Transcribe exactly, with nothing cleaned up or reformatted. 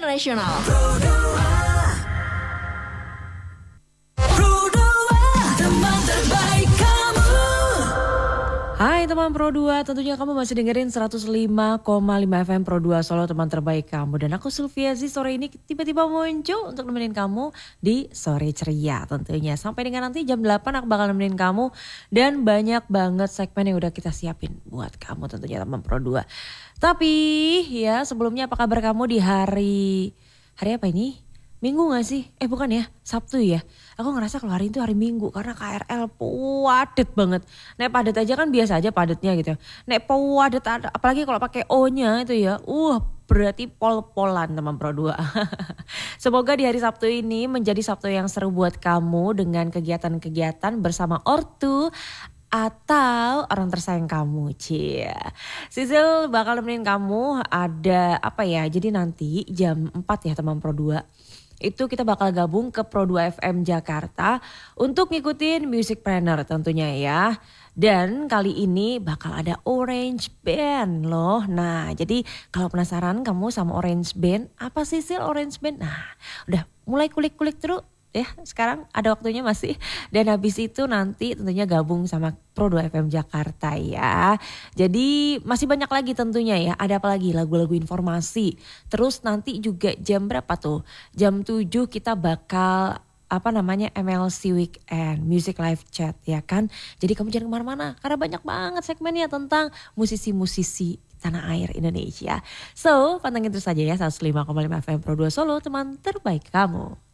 internasional. Hai teman Pro dua, tentunya kamu masih dengerin seratus lima koma lima F M Pro dua Solo, teman terbaik kamu. Dan aku Sylviazi sore ini tiba-tiba muncul untuk nemenin kamu di Sore Ceria tentunya. Sampai dengan nanti jam delapan aku bakal nemenin kamu. Dan banyak banget segmen yang udah kita siapin buat kamu tentunya teman Pro dua. Tapi ya sebelumnya apa kabar kamu di hari, hari apa ini? Minggu gak sih? Eh bukan ya, Sabtu ya. Aku ngerasa kalau hari itu hari Minggu karena K R L padet banget. Nek padet aja kan biasa aja padatnya gitu. Nek padet apalagi kalau pakai O-nya itu ya. Uh berarti pol-polan teman Pro dua. Semoga di hari Sabtu ini menjadi Sabtu yang seru buat kamu dengan kegiatan-kegiatan bersama ortu atau orang tersayang kamu. Cie. Sisil bakal nemenin kamu ada apa ya? Jadi nanti jam empat ya teman Pro dua. Itu kita bakal gabung ke Pro dua F M Jakarta untuk ngikutin Music Planner tentunya ya. Dan kali ini bakal ada Orange Band loh. Nah jadi kalau penasaran kamu sama Orange Band, apa sih Sil Orange Band? Nah udah mulai kulik-kulik terus ya, sekarang ada waktunya masih. Dan habis itu nanti tentunya gabung sama Pro dua F M Jakarta ya. Jadi masih banyak lagi tentunya ya. Ada apa lagi? Lagu-lagu informasi. Terus nanti juga jam berapa tuh? Jam tujuh kita bakal apa namanya M L C Weekend, Music Live Chat ya kan. Jadi kamu jangan kemana-mana karena banyak banget segmennya tentang musisi-musisi tanah air Indonesia. So pantengin terus saja ya seratus lima koma lima F M Pro dua Solo, teman terbaik kamu.